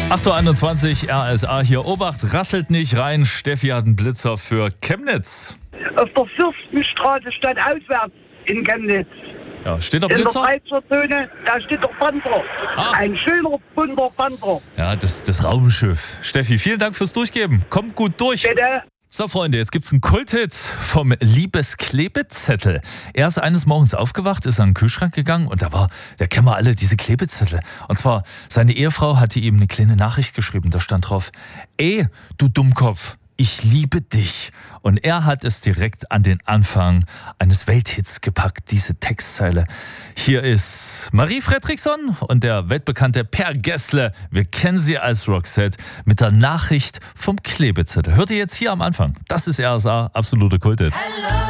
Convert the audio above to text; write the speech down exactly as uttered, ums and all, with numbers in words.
acht Uhr einundzwanzig, R S A hier. Obacht, rasselt nicht rein. Steffi hat einen Blitzer für Chemnitz. Auf der Fürstenstraße stadtauswärts in Chemnitz. Ja, steht der In der Blitzer? Schweizer da steht der Panther. Ah. Ein schöner, bunter Panther. Ja, das, das Raumschiff. Steffi, vielen Dank fürs Durchgeben. Kommt gut durch. Bitte. So, Freunde, jetzt gibt's einen Kulthit vom Liebesklebezettel. Er ist eines Morgens aufgewacht, ist an den Kühlschrank gegangen und da war, da kennen wir alle, diese Klebezettel. Und zwar, seine Ehefrau hatte ihm eine kleine Nachricht geschrieben, da stand drauf: Ey, du Dummkopf, ich liebe dich. Und er hat es direkt an den Anfang eines Welthits gepackt, diese Textzeile. Hier ist Marie Fredriksson und der weltbekannte Per Gessle. Wir kennen sie als Roxette mit der Nachricht vom Klebezettel. Hört ihr jetzt hier am Anfang. Das ist R S A, absolute Kulthit.